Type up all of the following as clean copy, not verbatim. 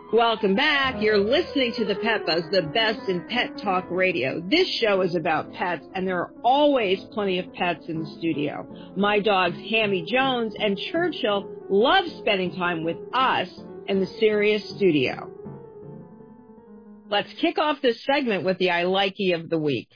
Welcome back. You're listening to the Pet Buzz, the best in pet talk radio. This show is about pets, and there are always plenty of pets in the studio. My dogs, Hammy Jones and Churchill, love spending time with us in the Sirius studio. Let's kick off this segment with the I Likey of the week.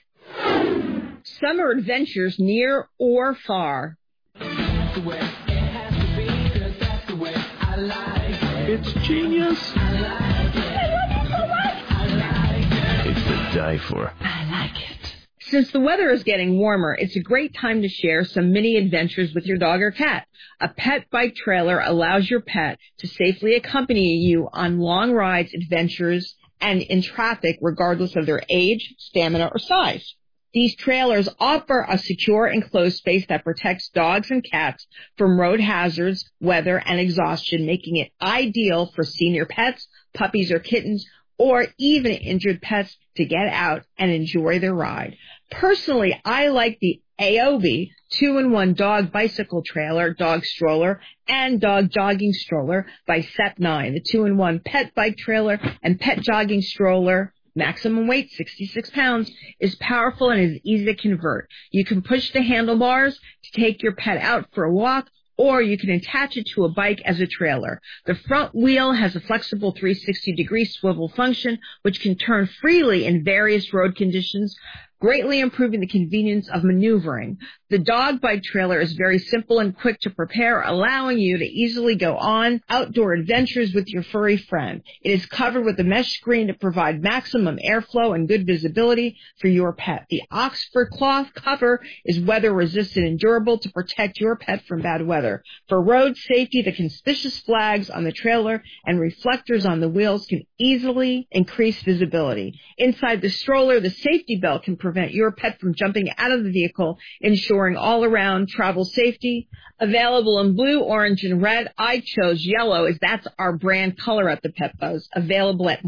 Summer adventures near or far. That's the way it has to be, 'cause that's the way I like it. It's genius. I like it. I love it so much. I like it. It's to die for. I like it. Since the weather is getting warmer, it's a great time to share some mini adventures with your dog or cat. A pet bike trailer allows your pet to safely accompany you on long rides, adventures, and in traffic, regardless of their age, stamina, or size. These trailers offer a secure enclosed space that protects dogs and cats from road hazards, weather, and exhaustion, making it ideal for senior pets, puppies or kittens, or even injured pets to get out and enjoy their ride. Personally, I like the AOB 2-in-1 dog bicycle trailer, dog stroller, and dog jogging stroller by Step9. The 2-in-1 pet bike trailer and pet jogging stroller, maximum weight 66 pounds, is powerful and is easy to convert. You can push the handlebars to take your pet out for a walk, or you can attach it to a bike as a trailer. The front wheel has a flexible 360-degree swivel function, which can turn freely in various road conditions, greatly improving the convenience of maneuvering. The dog bike trailer is very simple and quick to prepare, allowing you to easily go on outdoor adventures with your furry friend. It is covered with a mesh screen to provide maximum airflow and good visibility for your pet. The Oxford cloth cover is weather-resistant and durable to protect your pet from bad weather. For road safety, the conspicuous flags on the trailer and reflectors on the wheels can easily increase visibility. Inside the stroller, the safety belt can prevent your pet from jumping out of the vehicle, ensuring all-around travel safety. Available in blue, orange, and red. I chose yellow as that's our brand color at the Pet Buzz. Available at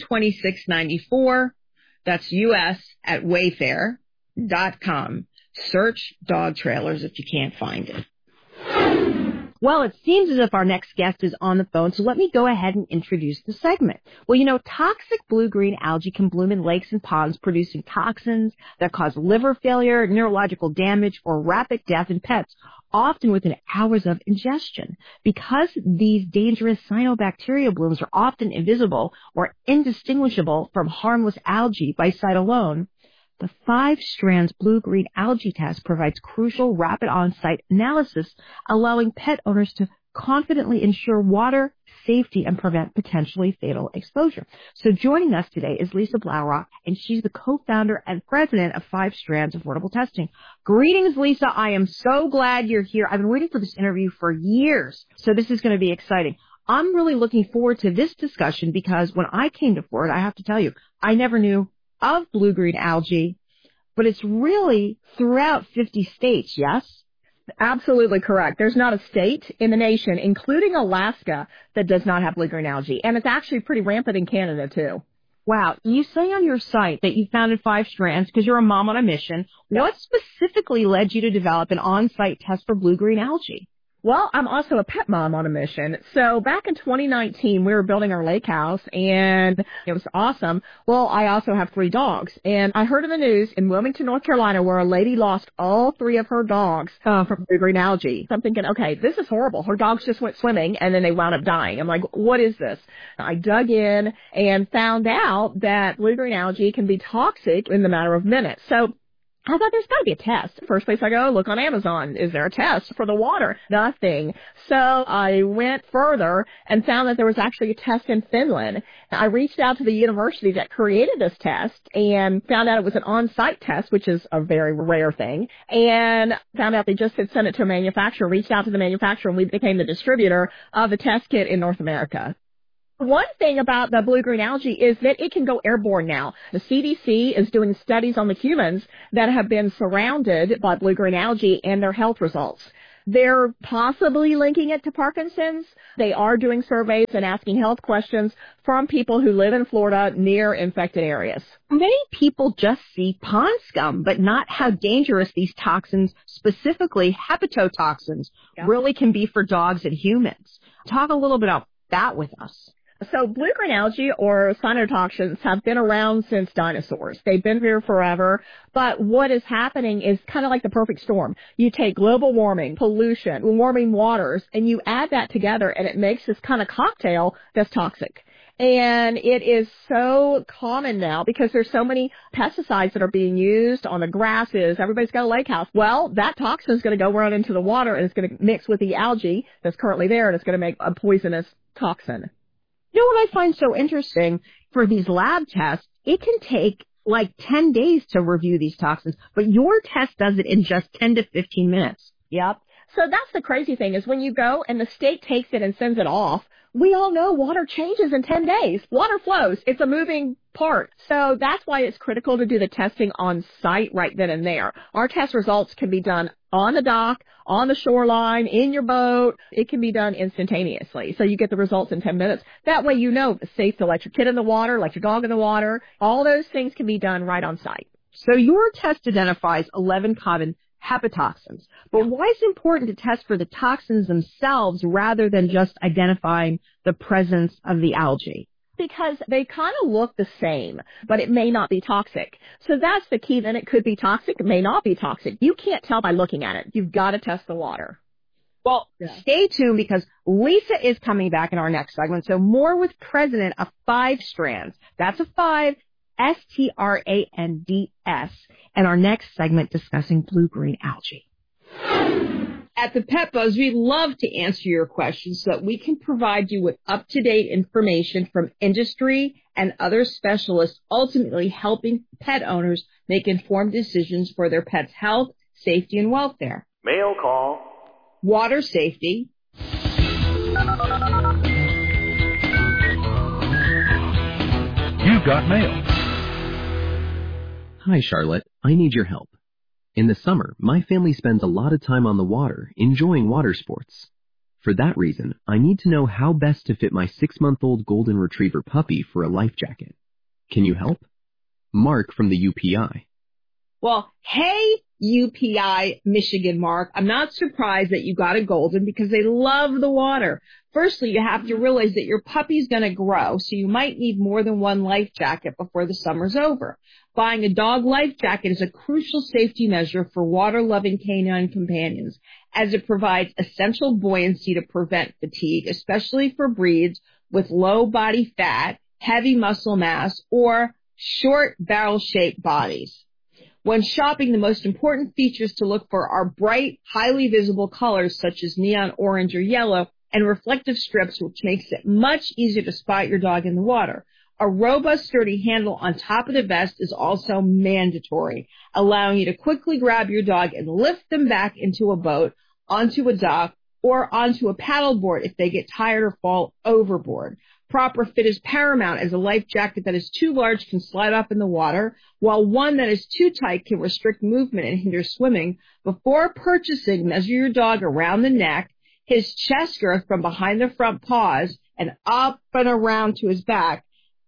$126.94. That's U.S. at Wayfair.com. Search dog trailers if you can't find it. Well, it seems as if our next guest is on the phone, so let me go ahead and introduce the segment. Well, you know, toxic blue-green algae can bloom in lakes and ponds, producing toxins that cause liver failure, neurological damage, or rapid death in pets, often within hours of ingestion. Because these dangerous cyanobacteria blooms are often invisible or indistinguishable from harmless algae by sight alone, the 5 strands blue-green algae test provides crucial rapid on-site analysis, allowing pet owners to confidently ensure water safety and prevent potentially fatal exposure. So joining us today is Lisa Blaurock, and she's the co-founder and president of 5 Strands Affordable Testing. Greetings, Lisa. I am so glad you're here. I've been waiting for this interview for years, so this is going to be exciting. I'm really looking forward to this discussion because when I came to Florida, I have to tell you, I never knew of blue-green algae, but it's really throughout 50 states, yes? Absolutely correct. There's not a state in the nation, including Alaska, that does not have blue-green algae, and it's actually pretty rampant in Canada, too. Wow. You say on your site that you founded 5 Strands because you're a mom on a mission. What specifically led you to develop an on-site test for blue-green algae? Well, I'm also a pet mom on a mission. So back in 2019, we were building our lake house, and it was awesome. Well, I also have 3 dogs, and I heard in the news in Wilmington, North Carolina, where a lady lost all 3 of her dogs from blue-green algae. So I'm thinking, okay, this is horrible. Her dogs just went swimming, and then they wound up dying. I'm like, what is this? I dug in and found out that blue-green algae can be toxic in the matter of minutes. So I thought there's got to be a test. First place I go, look on Amazon. Is there a test for the water? Nothing. So I went further and found that there was actually a test in Finland. I reached out to the university that created this test and found out it was an on-site test, which is a very rare thing, and found out they just had sent it to a manufacturer, reached out to the manufacturer, and we became the distributor of the test kit in North America. One thing about the blue-green algae is that it can go airborne now. The CDC is doing studies on the humans that have been surrounded by blue-green algae and their health results. They're possibly linking it to Parkinson's. They are doing surveys and asking health questions from people who live in Florida near infected areas. Many people just see pond scum, but not how dangerous these toxins, specifically hepatotoxins, really can be for dogs and humans. Talk a little bit about that with us. So blue-green algae or cyanotoxins have been around since dinosaurs. They've been here forever. But what is happening is kind of like the perfect storm. You take global warming, pollution, warming waters, and you add that together, and it makes this kind of cocktail that's toxic. And it is so common now because there's so many pesticides that are being used on the grasses. Everybody's got a lake house. Well, that toxin is going to go around into the water, and it's going to mix with the algae that's currently there, and it's going to make a poisonous toxin. You know what I find so interesting? For these lab tests, it can take like 10 days to review these toxins, but your test does it in just 10 to 15 minutes. Yep. So that's the crazy thing is when you go and the state takes it and sends it off, we all know water changes in 10 days. Water flows. It's a moving part. So that's why it's critical to do the testing on site right then and there. Our test results can be done on the dock, on the shoreline, in your boat. It can be done instantaneously. So you get the results in 10 minutes. That way you know it's safe to let your kid in the water, let your dog in the water. All those things can be done right on site. So your test identifies 11 common hepatotoxins. But why is it important to test for the toxins themselves rather than just identifying the presence of the algae? Because they kind of look the same, but it may not be toxic. So that's the key. Then it could be toxic. It may not be toxic. You can't tell by looking at it. You've got to test the water. Well, stay tuned because Lisa is coming back in our next segment. So more with President of 5 Strands. That's a 5, Strands, and our next segment discussing blue-green algae. At the Pet Buzz, we love to answer your questions so that we can provide you with up-to-date information from industry and other specialists, ultimately helping pet owners make informed decisions for their pet's health, safety, and welfare. Mail call. Water safety. You've got mail. Hi, Charlotte. I need your help. In the summer, my family spends a lot of time on the water, enjoying water sports. For that reason, I need to know how best to fit my 6-month-old golden retriever puppy for a life jacket. Can you help? Mark from the UPI. Well, hey, UPI, Michigan, Mark. I'm not surprised that you got a golden because they love the water. Firstly, you have to realize that your puppy's going to grow, so you might need more than one life jacket before the summer's over. Buying a dog life jacket is a crucial safety measure for water-loving canine companions, as it provides essential buoyancy to prevent fatigue, especially for breeds with low body fat, heavy muscle mass, or short barrel-shaped bodies. When shopping, the most important features to look for are bright, highly visible colors such as neon orange or yellow, and reflective strips, which makes it much easier to spot your dog in the water. A robust, sturdy handle on top of the vest is also mandatory, allowing you to quickly grab your dog and lift them back into a boat, onto a dock, or onto a paddleboard if they get tired or fall overboard. Proper fit is paramount, as a life jacket that is too large can slide off in the water, while one that is too tight can restrict movement and hinder swimming. Before purchasing, measure your dog around the neck, his chest girth from behind the front paws, and up and around to his back.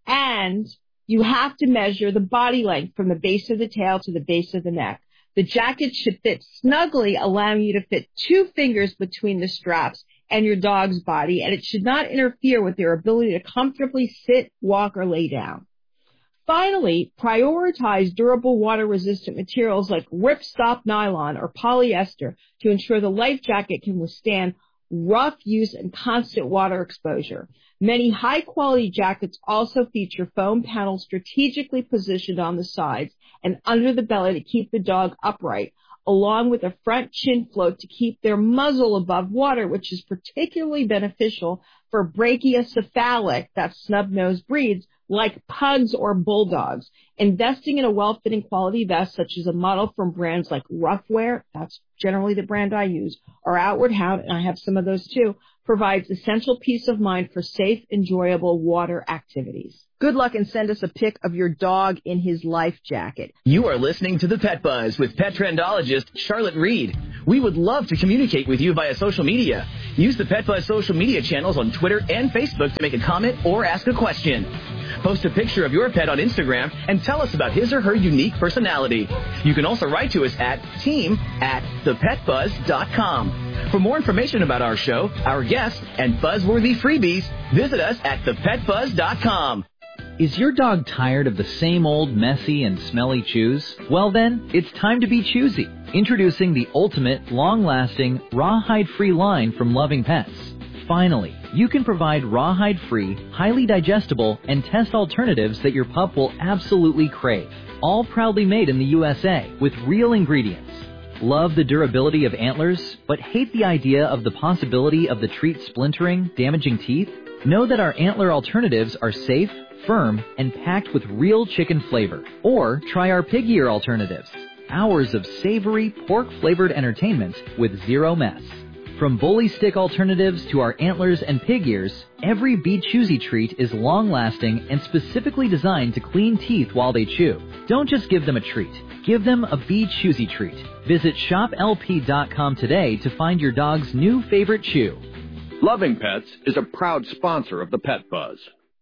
And you have to measure the body length from the base of the tail to the base of the neck. The jacket should fit snugly, allowing you to fit 2 fingers between the straps and your dog's body, and it should not interfere with their ability to comfortably sit, walk, or lay down. Finally, prioritize durable water-resistant materials like ripstop nylon or polyester to ensure the life jacket can withstand rough use and constant water exposure. Many high-quality jackets also feature foam panels strategically positioned on the sides and under the belly to keep the dog upright, along with a front chin float to keep their muzzle above water, which is particularly beneficial for brachiocephalic, that's snub-nosed breeds, like pugs or bulldogs. Investing in a well-fitting quality vest, such as a model from brands like Roughwear, that's generally the brand I use, or Outward Hound, and I have some of those too, provides essential peace of mind for safe, enjoyable water activities. Good luck and send us a pic of your dog in his life jacket. You are listening to The Pet Buzz with pet trendologist Charlotte Reed. We would love to communicate with you via social media. Use the Pet Buzz social media channels on Twitter and Facebook to make a comment or ask a question. Post a picture of your pet on Instagram and tell us about his or her unique personality. You can also write to us at team@thepetbuzz.com. For more information about our show, our guests, and buzzworthy freebies, visit us at thepetbuzz.com. Is your dog tired of the same old messy and smelly chews? Well then, it's time to be choosy. Introducing the ultimate, long-lasting, rawhide-free line from Loving Pets. Finally, you can provide rawhide-free, highly digestible, and test alternatives that your pup will absolutely crave. All proudly made in the USA with real ingredients. Love the durability of antlers, but hate the idea of the possibility of the treat splintering, damaging teeth? Know that our antler alternatives are safe, firm, and packed with real chicken flavor. Or try our pig ear alternatives. Hours of savory, pork-flavored entertainment with zero mess. From bully stick alternatives to our antlers and pig ears, every Be Choosy treat is long-lasting and specifically designed to clean teeth while they chew. Don't just give them a treat. Give them a Be Choosy treat. Visit shoplp.com today to find your dog's new favorite chew. Loving Pets is a proud sponsor of the Pet Buzz.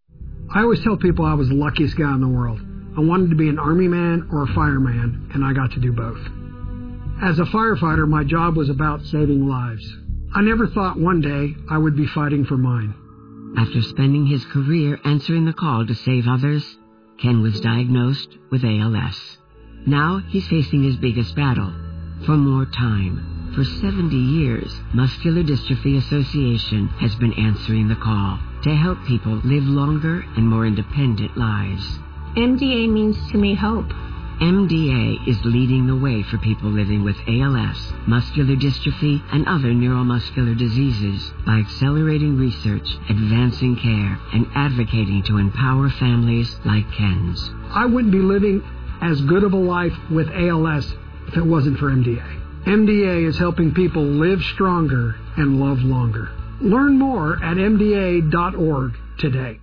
I always tell people I was the luckiest guy in the world. I wanted to be an army man or a fireman, and I got to do both. As a firefighter, my job was about saving lives. I never thought one day I would be fighting for mine. After spending his career answering the call to save others, Ken was diagnosed with ALS. Now he's facing his biggest battle, for more time. For 70 years, Muscular Dystrophy Association has been answering the call to help people live longer and more independent lives. MDA means to me hope. MDA is leading the way for people living with ALS, muscular dystrophy, and other neuromuscular diseases by accelerating research, advancing care, and advocating to empower families like Ken's. I wouldn't be living as good of a life with ALS if it wasn't for MDA. MDA is helping people live stronger and love longer. Learn more at MDA.org today.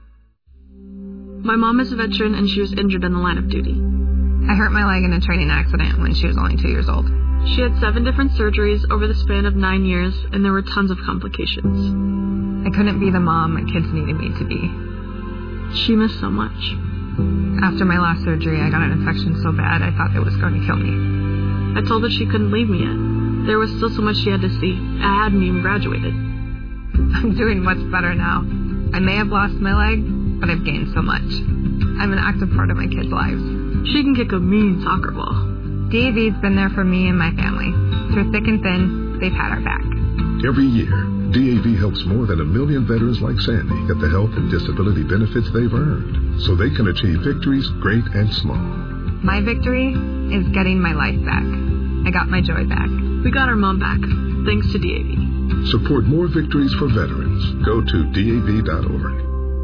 My mom is a veteran and she was injured in the line of duty. I hurt my leg in a training accident when she was only 2 years old. She had 7 different surgeries over the span of 9 years, and there were tons of complications. I couldn't be the mom my kids needed me to be. She missed so much. After my last surgery, I got an infection so bad I thought it was going to kill me. I told her she couldn't leave me yet. There was still so much she had to see. I hadn't even graduated. I'm doing much better now. I may have lost my leg, but I've gained so much. I'm an active part of my kids' lives. She can kick a mean soccer ball. DAV's been there for me and my family. Through thick and thin, they've had our back. Every year, DAV helps more than 1 million veterans like Sandy get the health and disability benefits they've earned so they can achieve victories great and small. My victory is getting my life back. I got my joy back. We got our mom back, thanks to DAV. Support more victories for veterans. Go to DAV.org.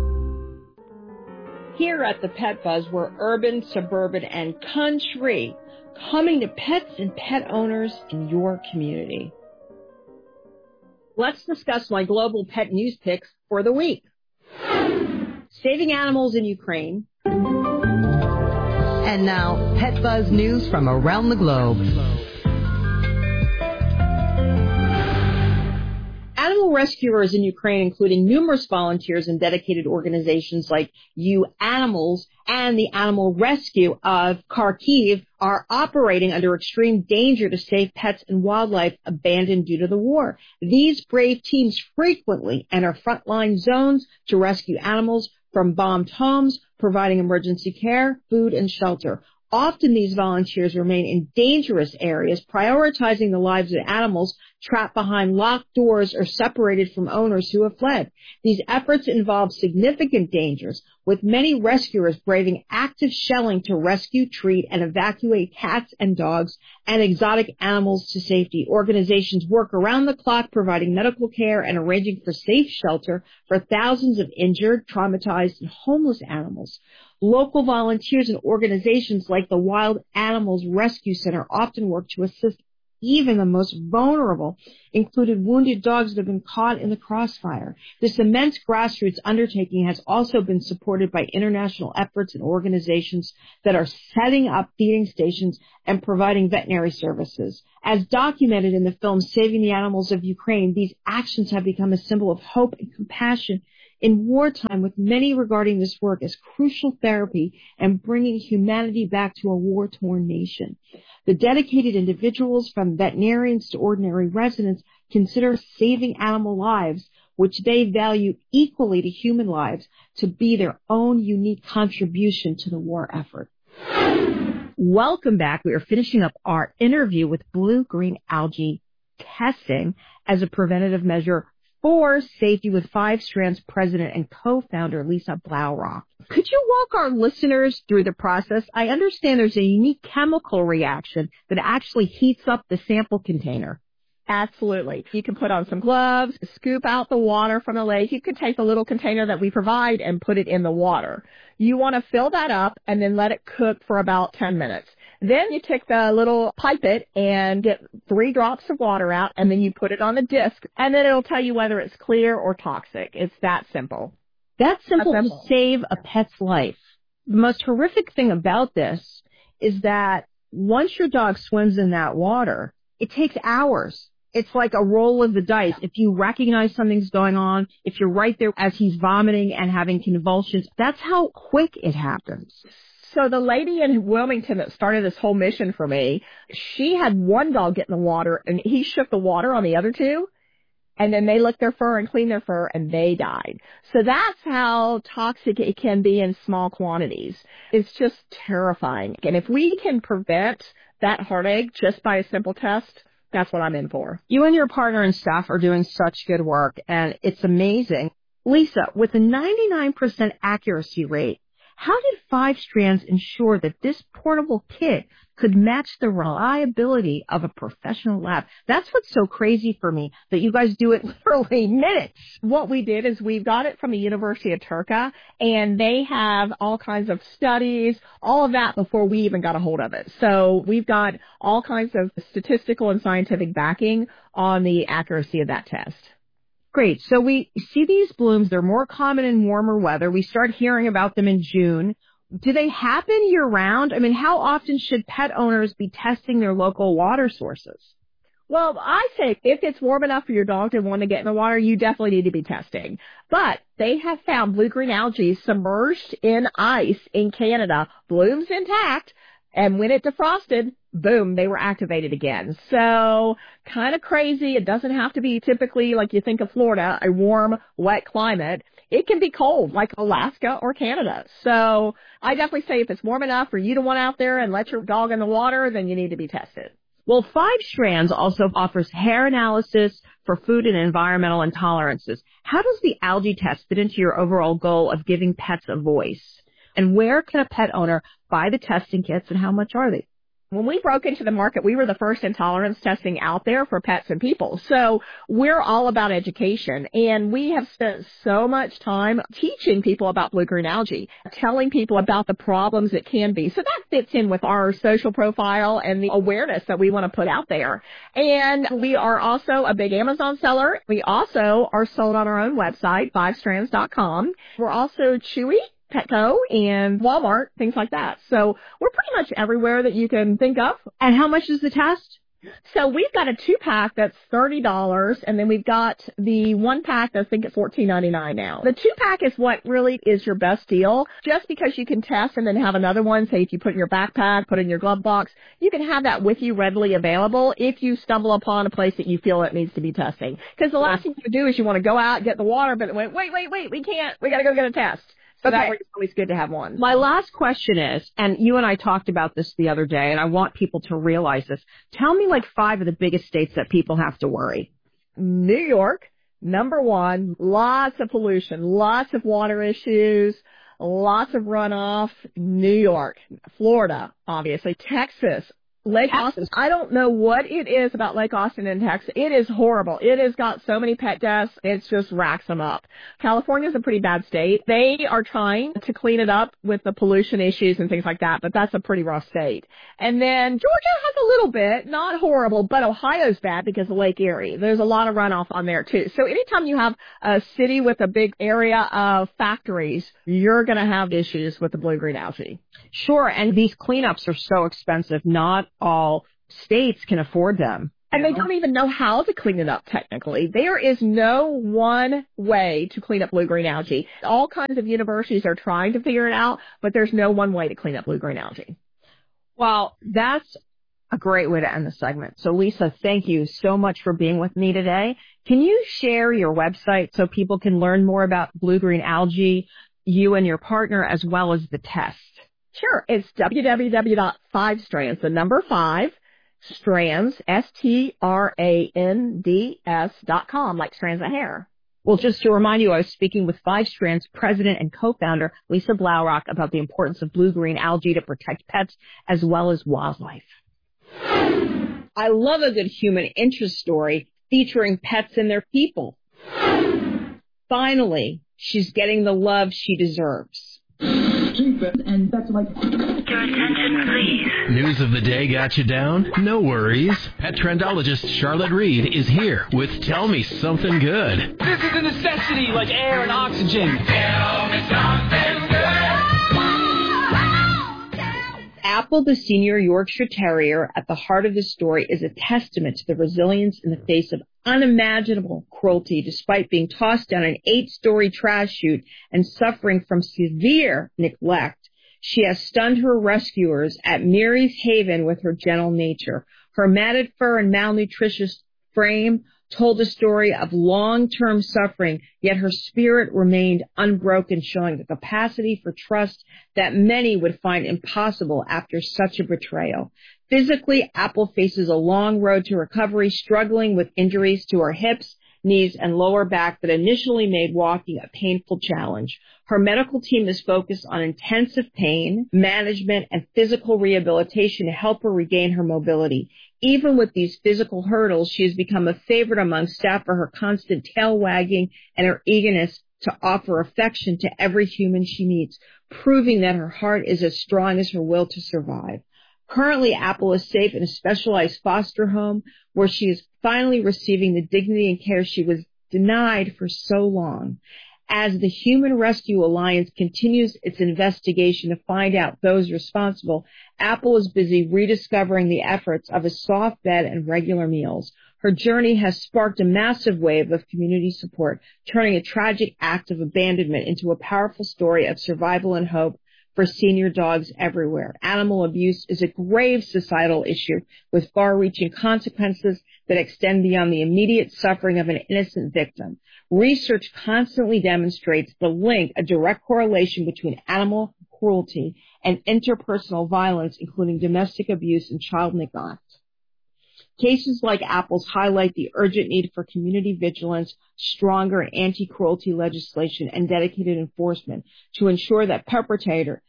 Here at the Pet Buzz, we're urban, suburban, and country, coming to pets and pet owners in your community. Let's discuss my global pet news picks for the week. Saving animals in Ukraine. And now, Pet Buzz news from around the globe. Animal rescuers in Ukraine, including numerous volunteers and dedicated organizations like You Animals and the Animal Rescue of Kharkiv, are operating under extreme danger to save pets and wildlife abandoned due to the war. These brave teams frequently enter frontline zones to rescue animals from bombed homes, providing emergency care, food, and shelter. Often these volunteers remain in dangerous areas, prioritizing the lives of animals trapped behind locked doors or separated from owners who have fled. These efforts involve significant dangers, with many rescuers braving active shelling to rescue, treat, and evacuate cats and dogs and exotic animals to safety. Organizations work around the clock providing medical care and arranging for safe shelter for thousands of injured, traumatized, and homeless animals. Local volunteers and organizations like the Wild Animals Rescue Center often work to assist even the most vulnerable, including wounded dogs that have been caught in the crossfire. This immense grassroots undertaking has also been supported by international efforts and organizations that are setting up feeding stations and providing veterinary services. As documented in the film Saving the Animals of Ukraine, these actions have become a symbol of hope and compassion in wartime, with many regarding this work as crucial therapy and bringing humanity back to a war-torn nation. The dedicated individuals, from veterinarians to ordinary residents, consider saving animal lives, which they value equally to human lives, to be their own unique contribution to the war effort. Welcome back. We are finishing up our interview with blue-green algae testing as a preventative measure for safety with Five Strands president and co-founder Lisa Blaurock. Could you walk our listeners through the process? I understand there's a unique chemical reaction that actually heats up the sample container. Absolutely. You can put on some gloves, scoop out the water from the lake. You can take the little container that we provide and put it in the water. You want to fill that up and then let it cook for about 10 minutes. Then you take the little pipette and get 3 drops of water out, and then you put it on the disc, and then it'll tell you whether it's clear or toxic. It's that simple. That's simple to save a pet's life. The most horrific thing about this is that once your dog swims in that water, it takes hours. It's like a roll of the dice. If you recognize something's going on, if you're right there as he's vomiting and having convulsions, that's how quick it happens. So the lady in Wilmington that started this whole mission for me, she had one dog get in the water, and he shook the water on the other 2, and then they licked their fur and cleaned their fur, and they died. So that's how toxic it can be in small quantities. It's just terrifying. And if we can prevent that heartache just by a simple test, that's what I'm in for. You and your partner and staff are doing such good work, and it's amazing. Lisa, with a 99% accuracy rate, how did Five Strands ensure that this portable kit could match the reliability of a professional lab? That's what's so crazy for me, that you guys do it literally minutes. What we did is we got it from the University of Turku, and they have all kinds of studies, all of that before we even got a hold of it. So we've got all kinds of statistical and scientific backing on the accuracy of that test. Great. So we see these blooms. They're more common in warmer weather. We start hearing about them in June. Do they happen year-round? I mean, how often should pet owners be testing their local water sources? Well, I say if it's warm enough for your dog to want to get in the water, you definitely need to be testing. But they have found blue-green algae submerged in ice in Canada, blooms intact, and when it defrosted, boom, they were activated again. So kind of crazy. It doesn't have to be typically like you think of Florida, a warm, wet climate. It can be cold like Alaska or Canada. So I definitely say if it's warm enough for you to want out there and let your dog in the water, then you need to be tested. Well, Five Strands also offers hair analysis for food and environmental intolerances. How does the algae test fit into your overall goal of giving pets a voice? And where can a pet owner buy the testing kits, and how much are they? When we broke into the market, we were the first intolerance testing out there for pets and people. So we're all about education, and we have spent so much time teaching people about blue-green algae, telling people about the problems it can be. So that fits in with our social profile and the awareness that we want to put out there. And we are also a big Amazon seller. We also are sold on our own website, fivestrands.com. We're also Chewy, Petco, and Walmart, things like that. So we're pretty much everywhere that you can think of. And how much is the test? So we've got a 2-pack that's $30, and then we've got the 1-pack that's I think at $14.99 now. The 2-pack is what really is your best deal, just because you can test and then have another one. Say if you put in your backpack, put in your glove box, you can have that with you readily available if you stumble upon a place that you feel it needs to be testing. Because the last thing you do is you want to go out, get the water, but wait, we can't. We got to go get a test. So okay. That way it's always good to have one. My last question is, and you and I talked about this the other day, and I want people to realize this. Tell me like 5 of the biggest states that people have to worry. New York, number 1, lots of pollution, lots of water issues, lots of runoff. New York, Florida, obviously, Texas, Lake Austin. I don't know what it is about Lake Austin and Texas. It is horrible. It has got so many pet deaths. It just racks them up. California's a pretty bad state. They are trying to clean it up with the pollution issues and things like that, but that's a pretty rough state. And then Georgia has a little bit, not horrible, but Ohio's bad because of Lake Erie. There's a lot of runoff on there too. So anytime you have a city with a big area of factories, you're going to have issues with the blue-green algae. Sure, and these cleanups are so expensive. Not all states can afford them. And they don't even know how to clean it up technically. There is no one way to clean up blue-green algae. All kinds of universities are trying to figure it out, but there's no one way to clean up blue-green algae. Well, that's A great way to end the segment. So, Lisa, thank you so much for being with me today. Can you share your website so people can learn more about blue-green algae, you and your partner, as well as the test? Sure. It's www.5strands, the number 5, strands, strands.com, like strands of hair. Well, just to remind you, I was speaking with 5 Strands president and co-founder Lisa Blaurock about the importance of blue-green algae to protect pets as well as wildlife. I love a good human interest story featuring pets and their people. Finally, she's getting the love she deserves. And that's like... Your attention, please. News of the day got you down? No worries. Pet trendologist Charlotte Reed is here with Tell Me Something Good. This is a necessity like air and oxygen. Tell me something good. Apple, the senior Yorkshire Terrier, at the heart of this story is a testament to the resilience in the face of unimaginable cruelty, despite being tossed down an 8-story trash chute and suffering from severe neglect. She has stunned her rescuers at Mary's Haven with her gentle nature. Her matted fur and malnutritious frame told a story of long-term suffering, yet her spirit remained unbroken, showing the capacity for trust that many would find impossible after such a betrayal. Physically, Apple faces a long road to recovery, struggling with injuries to her hips, knees, and lower back that initially made walking a painful challenge. Her medical team is focused on intensive pain management and physical rehabilitation to help her regain her mobility. Even with these physical hurdles, she has become a favorite among staff for her constant tail wagging and her eagerness to offer affection to every human she meets, proving that her heart is as strong as her will to survive. Currently, Apple is safe in a specialized foster home where she is finally receiving the dignity and care she was denied for so long. As the Human Rescue Alliance continues its investigation to find out those responsible, Apple is busy rediscovering the efforts of a soft bed and regular meals. Her journey has sparked a massive wave of community support, turning a tragic act of abandonment into a powerful story of survival and hope for senior dogs everywhere. Animal abuse is a grave societal issue with far-reaching consequences that extend beyond the immediate suffering of an innocent victim. Research constantly demonstrates the link, a direct correlation between animal cruelty and interpersonal violence, including domestic abuse and child neglect. Cases like Apple's highlight the urgent need for community vigilance, stronger anti-cruelty legislation, and dedicated enforcement to ensure that perpetrators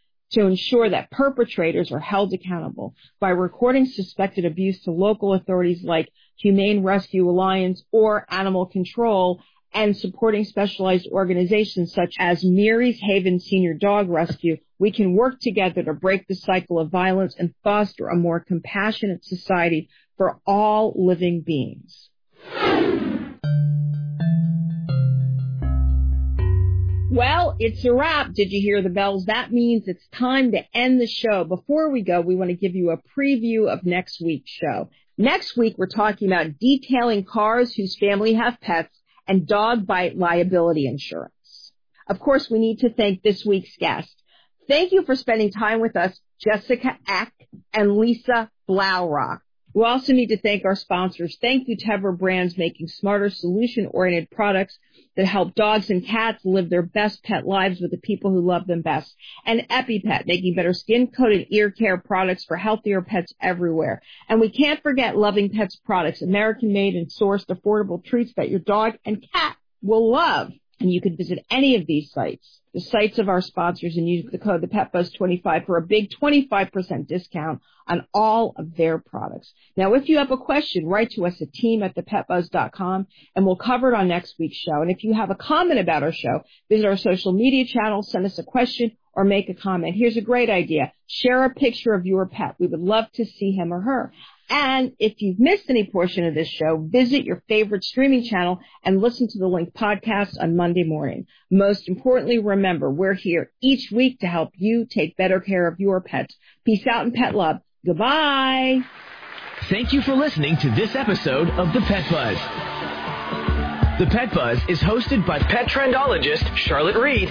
are held accountable. By recording suspected abuse to local authorities like Humane Rescue Alliance or Animal Control, and supporting specialized organizations such as Mary's Haven Senior Dog Rescue, we can work together to break the cycle of violence and foster a more compassionate society for all living beings. Well, it's a wrap. Did you hear the bells? That means it's time to end the show. Before we go, we want to give you a preview of next week's show. Next week, we're talking about detailing cars whose family have pets and dog bite liability insurance. Of course, we need to thank this week's guests. Thank you for spending time with us, Jessica Eck and Lisa Blaurock. We also need to thank our sponsors. Thank you, Tevra Brands, making smarter, solution-oriented products that help dogs and cats live their best pet lives with the people who love them best. And EpiPet, making better skin-coated ear care products for healthier pets everywhere. And we can't forget Loving Pets products, American-made and sourced affordable treats that your dog and cat will love. And you can visit any of these sites, the sites of our sponsors, and use the code ThePetBuzz25 for a big 25% discount on all of their products. Now, if you have a question, write to us at team@thepetbuzz.com, and we'll cover it on next week's show. And if you have a comment about our show, visit our social media channels, send us a question, or make a comment. Here's a great idea. Share a picture of your pet. We would love to see him or her. And if you've missed any portion of this show, visit your favorite streaming channel and listen to the Link podcast on Monday morning. Most importantly, remember, we're here each week to help you take better care of your pets. Peace out and pet love. Goodbye. Thank you for listening to this episode of The Pet Buzz. The Pet Buzz is hosted by pet trendologist Charlotte Reed.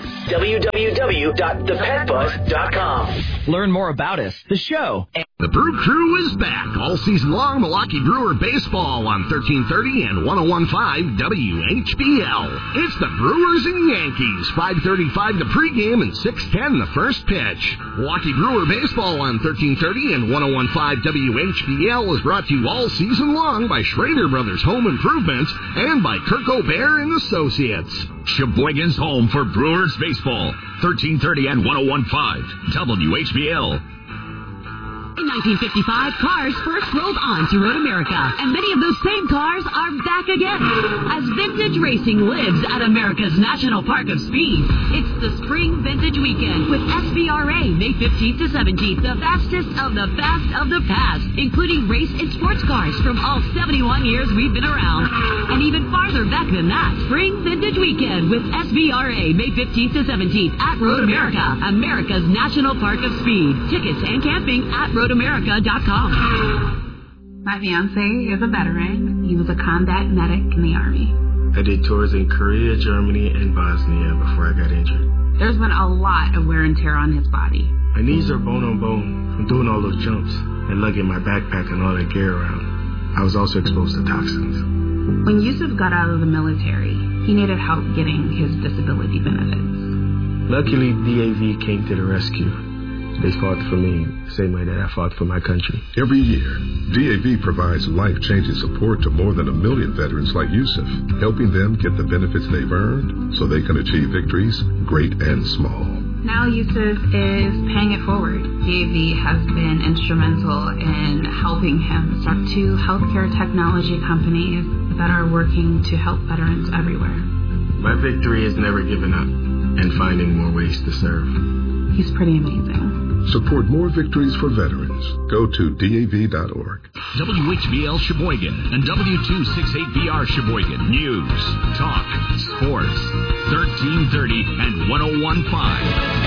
www.thepetbuzz.com. Learn more about us, the show. The Brew Crew is back all season long. Milwaukee Brewer baseball on 1330 and 101.5 WHBL. It's the Brewers and Yankees. 5:35 the pregame and 6:10 the first pitch. Milwaukee Brewer baseball on 1330 and 101.5 WHBL is brought to you all season long by Schrader Brothers Home Improvements and by Kirk O'Bear and Associates. Sheboygan's home for Brewers baseball. 1330 and 101.5 WHBL. In 1955, cars first rolled on to Road America, and many of those same cars are back again. As vintage racing lives at America's National Park of Speed, it's the Spring Vintage Weekend with SVRA May 15th to 17th, the fastest of the fast of the past, including race and sports cars from all 71 years we've been around. And even farther back than that, Spring Vintage Weekend with SVRA May 15th to 17th at Road America, America's National Park of Speed. Tickets and camping at RoadAmerica.com. My fiancé is a veteran. He was a combat medic in the Army. I did tours in Korea, Germany, and Bosnia before I got injured. There's been a lot of wear and tear on his body. My knees are bone on bone from doing all those jumps and lugging my backpack and all that gear around. I was also exposed to toxins. When Yusuf got out of the military, he needed help getting his disability benefits. Luckily, DAV came to the rescue. They fought for me the same way that I fought for my country. Every year, DAV provides life-changing support to more than 1 million veterans like Yusuf, helping them get the benefits they've earned so they can achieve victories, great and small. Now Yusuf is paying it forward. DAV has been instrumental in helping him start 2 healthcare technology companies that are working to help veterans everywhere. My victory is never giving up and finding more ways to serve. He's pretty amazing. Support more victories for veterans. Go to DAV.org. WHBL Sheboygan and W268BR Sheboygan. News, talk, sports. 1330 and 101.5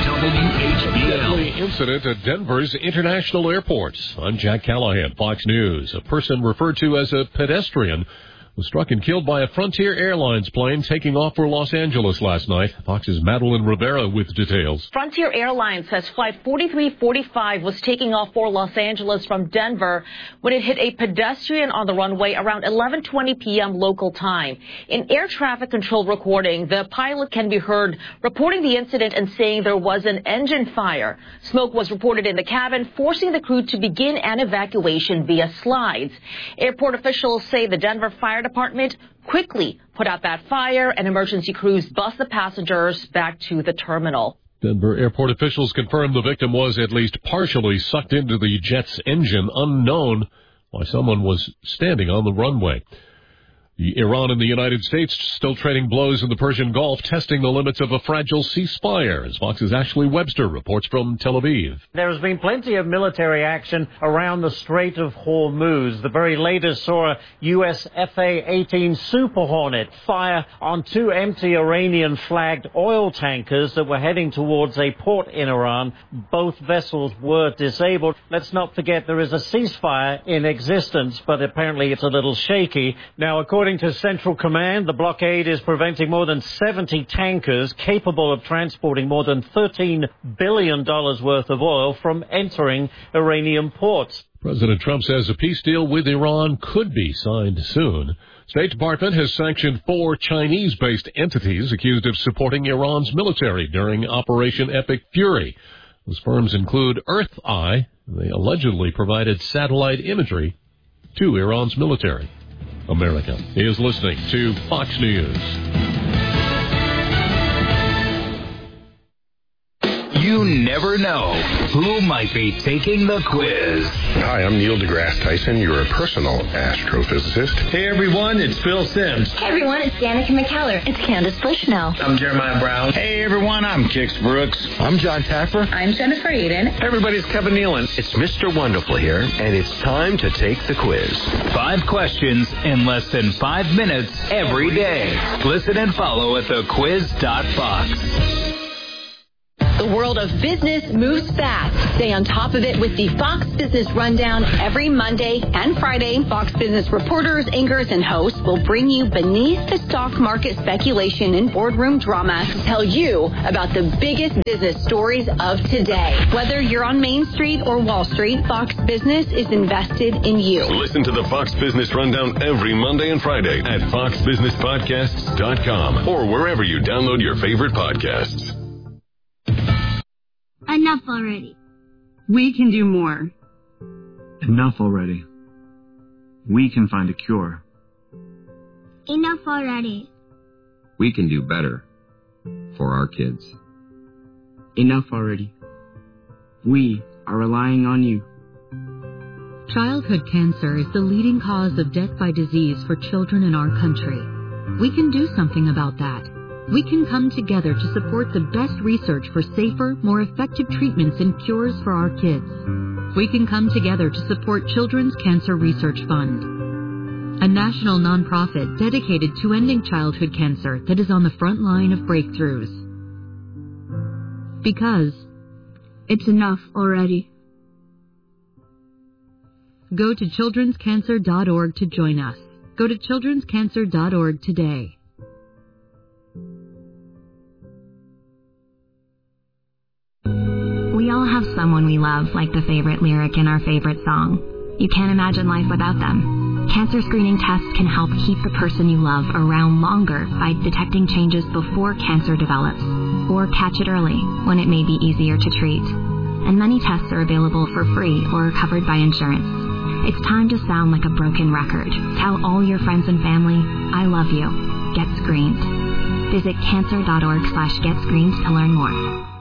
WHBL. Deadly incident at Denver's International Airport. I'm Jack Callahan, Fox News. A person referred to as a pedestrian was struck and killed by a Frontier Airlines plane taking off for Los Angeles last night. Fox's Madeline Rivera with details. Frontier Airlines says Flight 4345 was taking off for Los Angeles from Denver when it hit a pedestrian on the runway around 11:20 p.m. local time. In air traffic control recording, the pilot can be heard reporting the incident and saying there was an engine fire. Smoke was reported in the cabin, forcing the crew to begin an evacuation via slides. Airport officials say the Denver Fire Department quickly put out that fire, and emergency crews bus the passengers back to the terminal. Denver airport officials confirmed the victim was at least partially sucked into the jet's engine, unknown why someone was standing on the runway. Iran and the United States still trading blows in the Persian Gulf, testing the limits of a fragile ceasefire, as Fox's Ashley Webster reports from Tel Aviv. There has been plenty of military action around the Strait of Hormuz. The very latest saw a U.S. Fa-18 Super Hornet fire on 2 empty Iranian-flagged oil tankers that were heading towards a port in Iran. Both vessels were disabled. Let's not forget there is a ceasefire in existence, but apparently it's a little shaky. Now, according to Central Command, the blockade is preventing more than 70 tankers capable of transporting more than $13 billion worth of oil from entering Iranian ports. President Trump says a peace deal with Iran could be signed soon. State Department has sanctioned 4 Chinese-based entities accused of supporting Iran's military during Operation Epic Fury. Those firms include Earth Eye. They allegedly provided satellite imagery to Iran's military. America is listening to Fox News. You never know who might be taking the quiz. Hi, I'm Neil deGrasse Tyson, your personal astrophysicist. Hey everyone, it's Phil Sims. Hey everyone, it's Danica McKellar. It's Candace Bushnell. I'm Jeremiah Brown. Hey everyone, I'm Kix Brooks. I'm John Taffer. I'm Jennifer Aiden. Hey everybody, it's Kevin Nealon. It's Mr. Wonderful here, and it's time to take the quiz. 5 questions in less than 5 minutes every day. Listen and follow at thequiz.fox. The world of business moves fast. Stay on top of it with the Fox Business Rundown every Monday and Friday. Fox Business reporters, anchors, and hosts will bring you beneath the stock market speculation and boardroom drama to tell you about the biggest business stories of today. Whether you're on Main Street or Wall Street, Fox Business is invested in you. Listen to the Fox Business Rundown every Monday and Friday at foxbusinesspodcasts.com or wherever you download your favorite podcasts. Enough already. We can do more. Enough already. We can find a cure. Enough already. We can do better for our kids. Enough already. We are relying on you. Childhood cancer is the leading cause of death by disease for children in our country. We can do something about that. We can come together to support the best research for safer, more effective treatments and cures for our kids. We can come together to support Children's Cancer Research Fund, a national nonprofit dedicated to ending childhood cancer that is on the front line of breakthroughs. Because it's enough already. Go to childrenscancer.org to join us. Go to childrenscancer.org today. We all have someone we love, like the favorite lyric in our favorite song. You can't imagine life without them. Cancer screening tests can help keep the person you love around longer by detecting changes before cancer develops, or catch it early when it may be easier to treat. And many tests are available for free or covered by insurance. It's time to sound like a broken record. Tell all your friends and family, I love you. Get screened. Visit cancer.org/getscreened to learn more.